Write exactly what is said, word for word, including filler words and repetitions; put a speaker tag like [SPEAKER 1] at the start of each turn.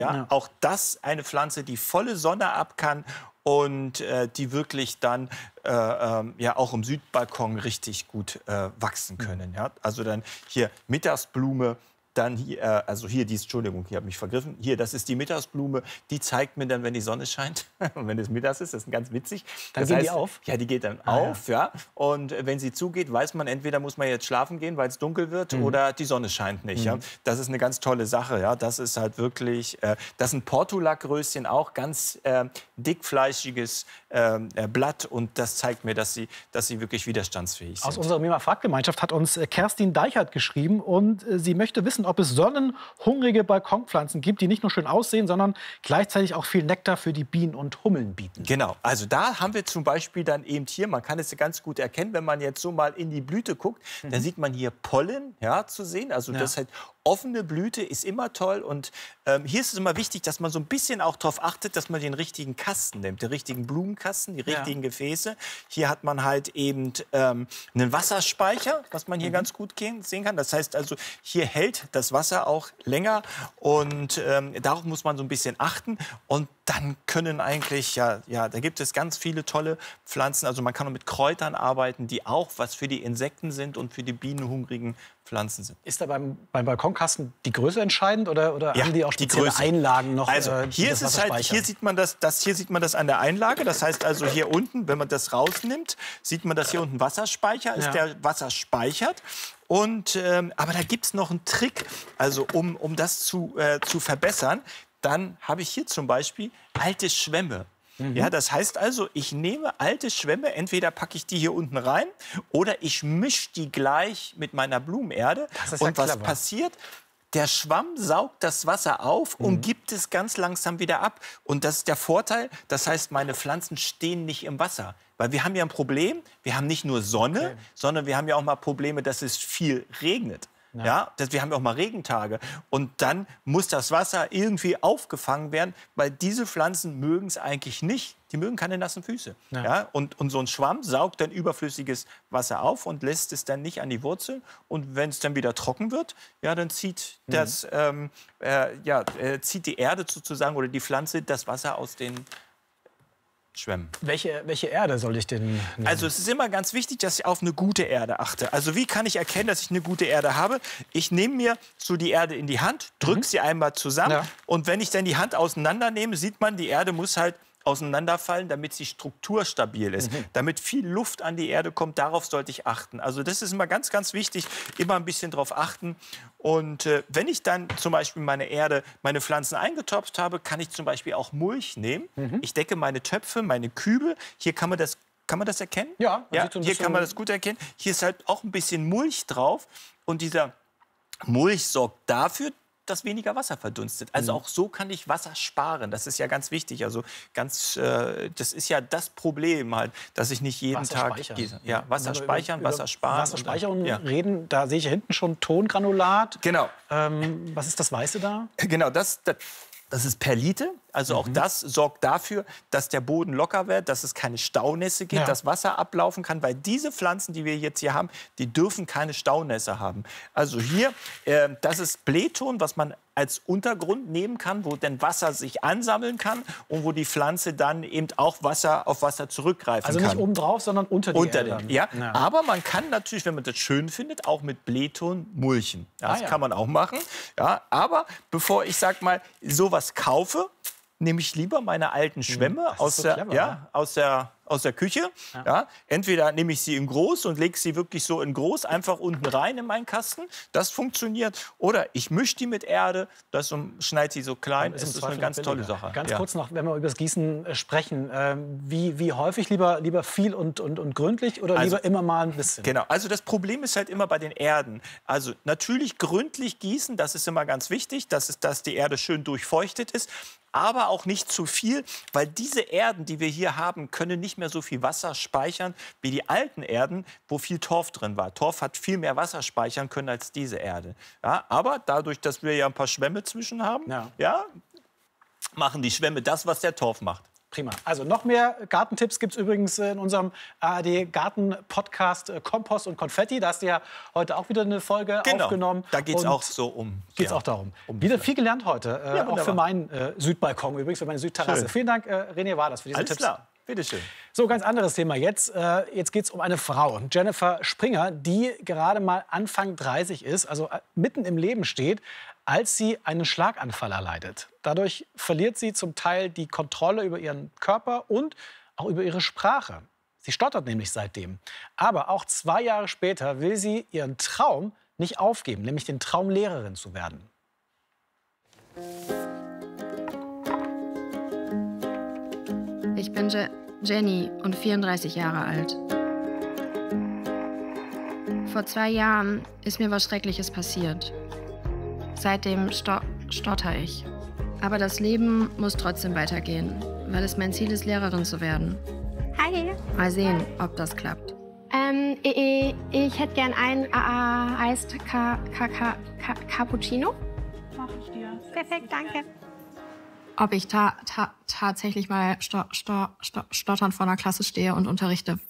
[SPEAKER 1] Ja,
[SPEAKER 2] Ja.
[SPEAKER 1] auch das eine Pflanze, die volle Sonne ab kann und äh, die wirklich dann äh, ähm, ja auch im Südbalkon richtig gut äh, wachsen können. Ja? Also dann hier Mittagsblume. Dann hier, äh, also hier, die, Entschuldigung, ich habe mich vergriffen. Hier, das ist die Mittagsblume. Die zeigt mir dann, wenn die Sonne scheint und wenn es mittags ist. Das ist ganz witzig.
[SPEAKER 2] Dann
[SPEAKER 1] das
[SPEAKER 2] gehen
[SPEAKER 1] heißt,
[SPEAKER 2] die auf?
[SPEAKER 1] Ja, die geht dann
[SPEAKER 2] Ah,
[SPEAKER 1] auf, ja. Und wenn sie zugeht, weiß man, entweder muss man jetzt schlafen gehen, weil es dunkel wird, mhm. oder die Sonne scheint nicht. Mhm. Ja. Das ist eine ganz tolle Sache. Ja. Das ist halt wirklich, äh, das sind Portulakröschen, auch ganz äh, dickfleischiges äh, Blatt. Und das zeigt mir, dass sie, dass sie wirklich widerstandsfähig sind.
[SPEAKER 2] Aus unserer Mima-Fachgemeinschaft hat uns Kerstin Deichert geschrieben und äh, sie möchte wissen, ob es sonnenhungrige Balkonpflanzen gibt, die nicht nur schön aussehen, sondern gleichzeitig auch viel Nektar für die Bienen und Hummeln bieten.
[SPEAKER 1] Genau, also da haben wir zum Beispiel dann eben hier, man kann es ganz gut erkennen, wenn man jetzt so mal in die Blüte guckt, mhm. dann sieht man hier Pollen, ja, zu sehen. Also ja. das halt offene Blüte ist immer toll und ähm, hier ist es immer wichtig, dass man so ein bisschen auch darauf achtet, dass man den richtigen Kasten nimmt, den richtigen Blumenkasten, die richtigen ja. Gefäße. Hier hat man halt eben ähm, einen Wasserspeicher, was man hier mhm. ganz gut sehen kann. Das heißt also, hier hält das Wasser auch länger und ähm, darauf muss man so ein bisschen achten und dann können eigentlich, ja, ja, da gibt es ganz viele tolle Pflanzen. Also man kann auch mit Kräutern arbeiten, die auch was für die Insekten sind und für die bienenhungrigen Pflanzen sind.
[SPEAKER 2] Ist da beim, beim Balkonkasten die Größe entscheidend oder, oder
[SPEAKER 1] ja,
[SPEAKER 2] haben die auch spezielle die Einlagen noch?
[SPEAKER 1] Also
[SPEAKER 2] äh,
[SPEAKER 1] hier ist es halt, hier sieht man das, das, hier sieht man das an der Einlage. Das heißt also hier unten, wenn man das rausnimmt, sieht man, dass hier unten Wasserspeicher ist, ja. der Wasser speichert. Und, ähm, aber da gibt es noch einen Trick, also um, um das zu, äh, zu verbessern. Dann habe ich hier zum Beispiel alte Schwämme. Mhm. Ja, das heißt also, ich nehme alte Schwämme, entweder packe ich die hier unten rein oder ich mische die gleich mit meiner Blumenerde.
[SPEAKER 2] Das ist
[SPEAKER 1] und
[SPEAKER 2] ja
[SPEAKER 1] was
[SPEAKER 2] clever.
[SPEAKER 1] passiert? Der Schwamm saugt das Wasser auf und
[SPEAKER 2] mhm.
[SPEAKER 1] gibt es ganz langsam wieder ab. Und das ist der Vorteil. Das heißt, meine Pflanzen stehen nicht im Wasser. Weil wir haben ja ein Problem. Wir haben nicht nur Sonne, okay. sondern wir haben ja auch mal Probleme, dass es viel regnet. Ja. Ja, das, wir haben ja auch mal Regentage. Und dann muss das Wasser irgendwie aufgefangen werden, weil diese Pflanzen mögen es eigentlich nicht. Die mögen keine nassen Füße. Ja. Ja, und, und so ein Schwamm saugt dann überflüssiges Wasser auf und lässt es dann nicht an die Wurzeln. Und wenn es dann wieder trocken wird, ja, dann zieht, mhm. das, ähm, äh, ja, äh, zieht die Erde sozusagen oder die Pflanze das Wasser aus den Schwämmen.
[SPEAKER 2] Welche, welche Erde soll ich denn nehmen?
[SPEAKER 1] Also es ist immer ganz wichtig, dass ich auf eine gute Erde achte. Also wie kann ich erkennen, dass ich eine gute Erde habe? Ich nehme mir so die Erde in die Hand, drücke mhm. sie einmal zusammen. Ja. Und wenn ich dann die Hand auseinandernehme, sieht man, die Erde muss halt auseinanderfallen, damit sie strukturstabil ist, mhm. damit viel Luft an die Erde kommt. Darauf sollte ich achten. Also das ist immer ganz, ganz wichtig, immer ein bisschen drauf achten. Und äh, wenn ich dann zum Beispiel meine Erde, meine Pflanzen eingetopft habe, kann ich zum Beispiel auch Mulch nehmen. Mhm. Ich decke meine Töpfe, meine Kübel. Hier kann man das, kann man das erkennen?
[SPEAKER 2] Ja,
[SPEAKER 1] ja so hier kann man das gut erkennen. Hier ist halt auch ein bisschen Mulch drauf. Und dieser Mulch sorgt dafür, dass weniger Wasser verdunstet. Also auch so kann ich Wasser sparen. Das ist ja ganz wichtig. Also ganz, äh, das ist ja das Problem halt, dass ich nicht jeden
[SPEAKER 2] Wasser
[SPEAKER 1] Tag
[SPEAKER 2] speichern.
[SPEAKER 1] gieße. Ja, Wasser speichern,
[SPEAKER 2] über,
[SPEAKER 1] Wasser sparen.
[SPEAKER 2] Wasser speichern und
[SPEAKER 1] ja.
[SPEAKER 2] reden. Da sehe ich hinten schon Tongranulat.
[SPEAKER 1] Genau.
[SPEAKER 2] Ähm, was ist das Weiße da?
[SPEAKER 1] Genau, das, das, das ist Perlite. Also auch mhm. das sorgt dafür, dass der Boden locker wird, dass es keine Staunässe gibt, ja. dass Wasser ablaufen kann. Weil diese Pflanzen, die wir jetzt hier haben, die dürfen keine Staunässe haben. Also hier, äh, das ist Blähton, was man als Untergrund nehmen kann, wo dann Wasser sich ansammeln kann und wo die Pflanze dann eben auch Wasser auf Wasser zurückgreifen
[SPEAKER 2] also
[SPEAKER 1] kann.
[SPEAKER 2] Also nicht oben drauf, sondern unter die
[SPEAKER 1] unter
[SPEAKER 2] Erde.
[SPEAKER 1] Den, ja. ja. Aber man kann natürlich, wenn man das schön findet, auch mit Blähton mulchen. Ja, das ah, ja. kann man auch machen. Ja, aber bevor ich, sag mal, sowas kaufe, nehme ich lieber meine alten Schwämme aus, so der, clever, ja, ne? aus, der, aus der Küche. Ja. Ja. Entweder nehme ich sie in groß und lege sie wirklich so in groß einfach unten rein in meinen Kasten. Das funktioniert. Oder ich mische die mit Erde, das schneide sie so klein. Das ist, ist eine ganz tolle Sache.
[SPEAKER 2] Ganz
[SPEAKER 1] ja.
[SPEAKER 2] kurz noch, wenn wir über das Gießen äh, sprechen. Äh, wie, wie häufig? Lieber, lieber viel und, und, und gründlich oder
[SPEAKER 1] also,
[SPEAKER 2] lieber immer mal ein bisschen?
[SPEAKER 1] Genau. Also das Problem ist halt immer bei den Erden. Also natürlich gründlich gießen, das ist immer ganz wichtig, dass, es, dass die Erde schön durchfeuchtet ist. Aber auch nicht zu viel, weil diese Erden, die wir hier haben, können nicht mehr so viel Wasser speichern wie die alten Erden, wo viel Torf drin war. Torf hat viel mehr Wasser speichern können als diese Erde. Ja, aber dadurch, dass wir ja ein paar Schwämme zwischen haben, ja. Ja, machen die Schwämme das, was der Torf macht.
[SPEAKER 2] Prima. Also noch mehr Gartentipps gibt es übrigens in unserem A R D-Garten-Podcast Kompost und Konfetti. Da hast du ja heute auch wieder eine Folge
[SPEAKER 1] genau.
[SPEAKER 2] aufgenommen.
[SPEAKER 1] Da geht es auch so um.
[SPEAKER 2] Geht es
[SPEAKER 1] ja,
[SPEAKER 2] auch darum.
[SPEAKER 1] Um
[SPEAKER 2] wieder viel gelernt heute, äh,
[SPEAKER 1] ja,
[SPEAKER 2] auch für meinen äh, Südbalkon übrigens, für meine Südterrasse.
[SPEAKER 1] Schön.
[SPEAKER 2] Vielen Dank, äh, René Waders, für diese
[SPEAKER 1] Alles
[SPEAKER 2] Tipps.
[SPEAKER 1] klar, bitteschön.
[SPEAKER 2] So, ganz anderes Thema jetzt. Äh, jetzt geht es um eine Frau, Jennifer Springer, die gerade mal Anfang dreißig ist, also äh, mitten im Leben steht, als sie einen Schlaganfall erleidet. Dadurch verliert sie zum Teil die Kontrolle über ihren Körper und auch über ihre Sprache. Sie stottert nämlich seitdem. Aber auch zwei Jahre später will sie ihren Traum nicht aufgeben, nämlich den Traum, Lehrerin zu werden.
[SPEAKER 3] Ich bin Je- Jenny und vierunddreißig Jahre alt. Vor zwei Jahren ist mir was Schreckliches passiert. Seitdem sto stotter ich. Aber das Leben muss trotzdem weitergehen, weil es mein Ziel ist, Lehrerin zu werden.
[SPEAKER 4] Hi.
[SPEAKER 3] Mal sehen, ob das klappt.
[SPEAKER 4] Ähm, ich, ich hätte gern ein äh, Iced Ca Ca Ca Ca Cappuccino.
[SPEAKER 5] Mach ich dir.
[SPEAKER 4] Perfekt, danke.
[SPEAKER 3] Ob ich ta ta tatsächlich mal sto sto sto stotternd vor einer Klasse stehe und unterrichte,